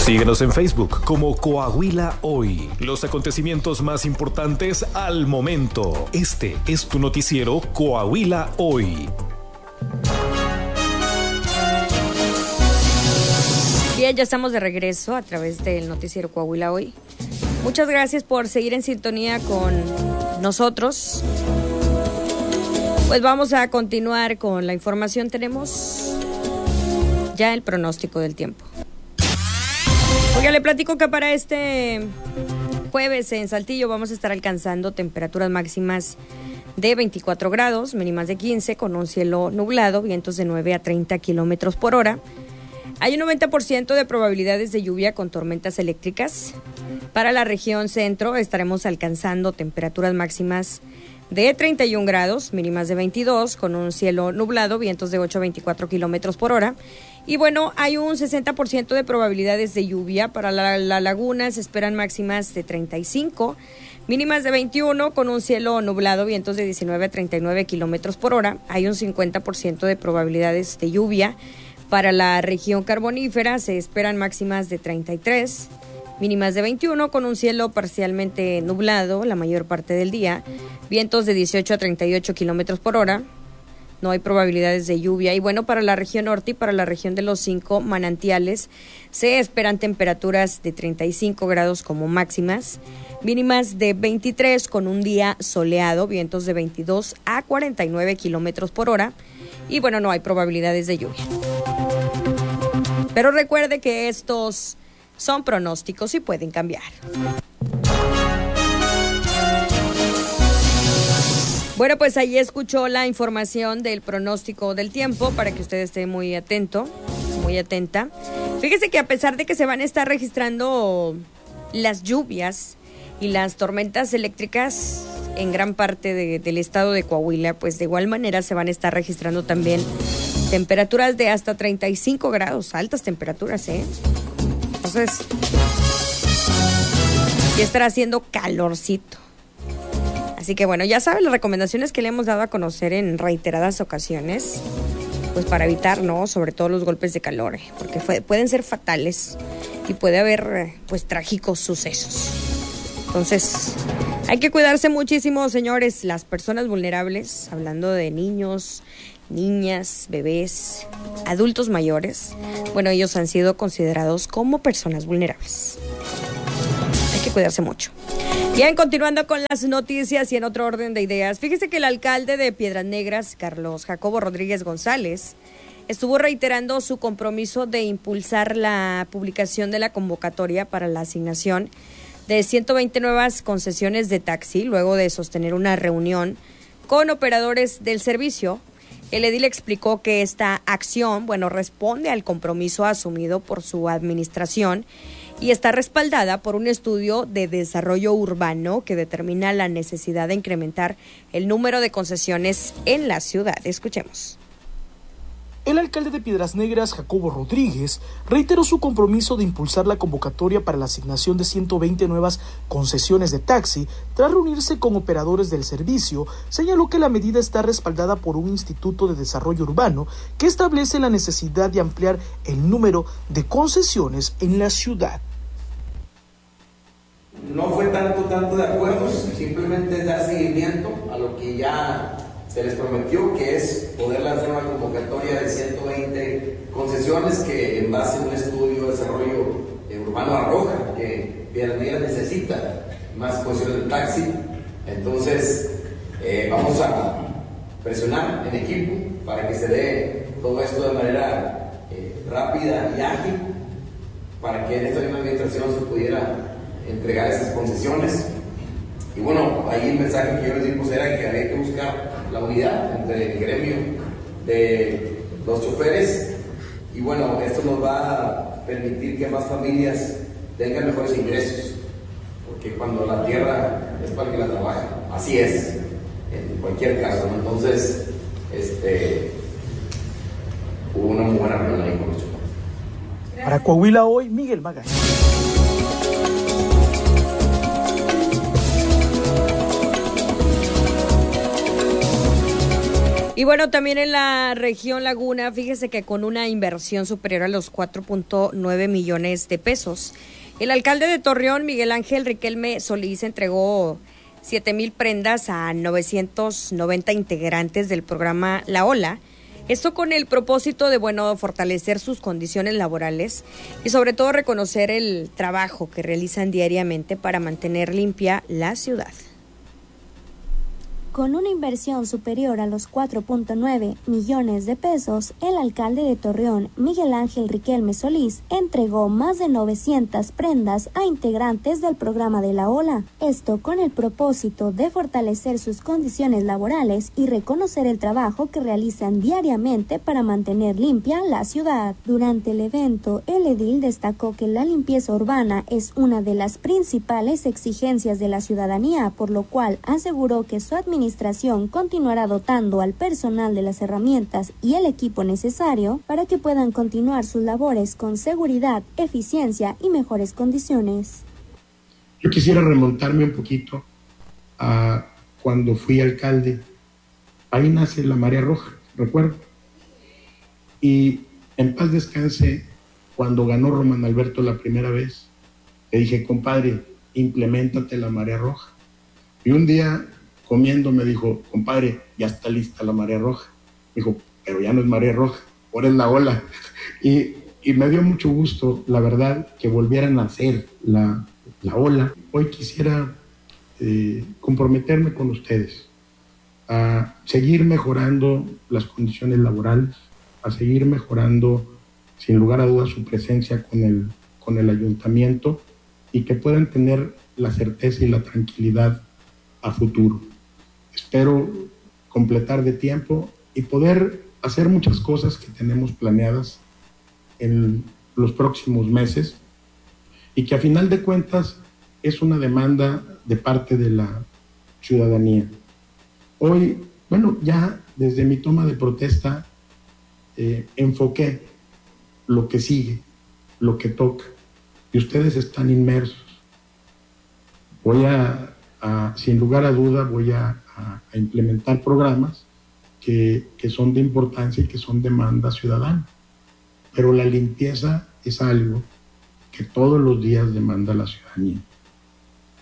Síguenos en Facebook como Coahuila Hoy. Los acontecimientos más importantes al momento. Este es tu noticiero Coahuila Hoy. Bien, ya estamos de regreso a través del noticiero Coahuila Hoy. Muchas gracias por seguir en sintonía con nosotros. Pues vamos a continuar con la información. Tenemos ya el pronóstico del tiempo. Oiga, le platico que para este jueves en Saltillo vamos a estar alcanzando temperaturas máximas de 24 grados, mínimas de 15, con un cielo nublado, vientos de 9 a 30 kilómetros por hora. Hay un 90% de probabilidades de lluvia con tormentas eléctricas. Para la región centro estaremos alcanzando temperaturas máximas de 31 grados, mínimas de 22, con un cielo nublado, vientos de 8 a 24 kilómetros por hora. Y bueno, hay un 60% de probabilidades de lluvia. Para la laguna se esperan máximas de 35, mínimas de 21, con un cielo nublado, vientos de 19 a 39 kilómetros por hora. Hay un 50% de probabilidades de lluvia. Para la región carbonífera se esperan máximas de 33, mínimas de 21, con un cielo parcialmente nublado la mayor parte del día, vientos de 18 a 38 kilómetros por hora. No hay probabilidades de lluvia. Y bueno, para la región norte y para la región de los 5 manantiales se esperan temperaturas de 35 grados como máximas, mínimas de 23, con un día soleado, vientos de 22 a 49 kilómetros por hora. Y bueno, no hay probabilidades de lluvia. Pero recuerde que estos son pronósticos y pueden cambiar. Bueno, pues ahí escuchó la información del pronóstico del tiempo para que usted esté muy atento, muy atenta. Fíjese que a pesar de que se van a estar registrando las lluvias y las tormentas eléctricas en gran parte del estado de Coahuila, pues de igual manera se van a estar registrando también temperaturas de hasta 35 grados, altas temperaturas, Entonces, ya estará haciendo calorcito. Así que bueno, ya saben las recomendaciones que le hemos dado a conocer en reiteradas ocasiones, pues para evitar, ¿no?, sobre todo los golpes de calor, porque pueden ser fatales y puede haber, pues, trágicos sucesos. Entonces, hay que cuidarse muchísimo, señores, las personas vulnerables, hablando de niños, niñas, bebés, adultos mayores. Bueno, ellos han sido considerados como personas vulnerables. Hay que cuidarse mucho. Bien, continuando con las noticias y en otro orden de ideas, fíjese que el alcalde de Piedras Negras, Carlos Jacobo Rodríguez González, estuvo reiterando su compromiso de impulsar la publicación de la convocatoria para la asignación de 120 nuevas concesiones de taxi, luego de sostener una reunión con operadores del servicio. El edil explicó que esta acción, responde al compromiso asumido por su administración y está respaldada por un estudio de desarrollo urbano que determina la necesidad de incrementar el número de concesiones en la ciudad. Escuchemos. El alcalde de Piedras Negras, Jacobo Rodríguez, reiteró su compromiso de impulsar la convocatoria para la asignación de 120 nuevas concesiones de taxi. Tras reunirse con operadores del servicio, señaló que la medida está respaldada por un instituto de desarrollo urbano que establece la necesidad de ampliar el número de concesiones en la ciudad. No fue tanto de acuerdos, simplemente es dar seguimiento a lo que ya se les prometió, que es poder lanzar una convocatoria de 120 concesiones que en base a un estudio de desarrollo urbano arroja que Piedras Negras necesita más concesiones de taxi. Entonces vamos a presionar en equipo para que se dé todo esto de manera rápida y ágil, para que en esta misma administración se pudiera entregar esas concesiones. Y bueno, ahí el mensaje que yo les di pues era que había que buscar la unidad entre el gremio de los choferes, y bueno, esto nos va a permitir que más familias tengan mejores ingresos, porque cuando la tierra es para el que la trabaja, así es, en cualquier caso, ¿no? Entonces, hubo una muy buena reunión ahí con los choferes. Para Coahuila Hoy, Miguel Magaña. Y bueno, también en la región Laguna, fíjese que con una inversión superior a los 4.9 millones de pesos, el alcalde de Torreón, Miguel Ángel Riquelme Solís, entregó 7,000 prendas a 990 integrantes del programa La Ola. Esto con el propósito de, bueno, fortalecer sus condiciones laborales y sobre todo reconocer el trabajo que realizan diariamente para mantener limpia la ciudad. Con una inversión superior a los 4.9 millones de pesos, el alcalde de Torreón, Miguel Ángel Riquelme Solís, entregó más de 900 prendas a integrantes del programa de La Ola. Esto con el propósito de fortalecer sus condiciones laborales y reconocer el trabajo que realizan diariamente para mantener limpia la ciudad. Durante el evento, el edil destacó que la limpieza urbana es una de las principales exigencias de la ciudadanía, por lo cual aseguró que su administración continuará dotando al personal de las herramientas y el equipo necesario para que puedan continuar sus labores con seguridad, eficiencia y mejores condiciones. Yo quisiera remontarme un poquito a cuando fui alcalde. Ahí nace la Marea Roja, recuerdo. Y en paz descanse, cuando ganó Román Alberto la primera vez, le dije, compadre, impleméntate la Marea Roja. Y un día comiendo me dijo, compadre, ya está lista la Marea Roja. Me dijo, pero ya no es Marea Roja, ahora es La Ola. Y me dio mucho gusto, la verdad, que volvieran a hacer la Ola. Hoy quisiera comprometerme con ustedes a seguir mejorando las condiciones laborales, a seguir mejorando, sin lugar a dudas, su presencia con el ayuntamiento y que puedan tener la certeza y la tranquilidad a futuro. Espero completar de tiempo y poder hacer muchas cosas que tenemos planeadas en los próximos meses y que a final de cuentas es una demanda de parte de la ciudadanía. Hoy, bueno, ya desde mi toma de protesta enfoqué lo que sigue, lo que toca, y ustedes están inmersos. Voy sin lugar a duda, voy a implementar programas que son de importancia y que son demanda ciudadana. Pero la limpieza es algo que todos los días demanda la ciudadanía.